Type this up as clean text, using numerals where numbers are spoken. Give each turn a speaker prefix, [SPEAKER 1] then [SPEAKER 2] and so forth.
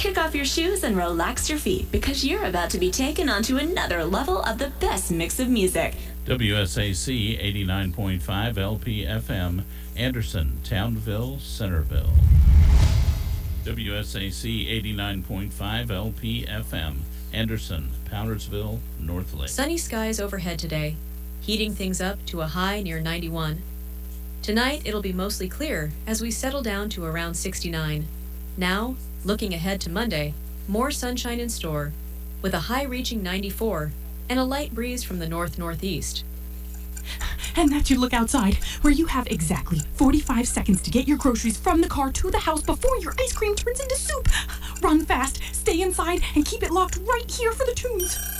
[SPEAKER 1] Kick off your shoes and relax your feet because you're about to be taken onto another level of the best mix of music.
[SPEAKER 2] WSAC 89.5 LPFM, Anderson, Townville, Centerville. WSAC 89.5 LPFM, Anderson, Powdersville, Northlake.
[SPEAKER 3] Sunny skies overhead today, heating things up to a high near 91. Tonight it'll be mostly clear as we settle down to around 69. Now, looking ahead to Monday, more sunshine in store, with a high reaching 94 and a light breeze from the north-northeast.
[SPEAKER 4] And that you look outside, where you have exactly 45 seconds to get your groceries from the car to the house before your ice cream turns into soup. Run fast, stay inside, and keep it locked right here for the tunes.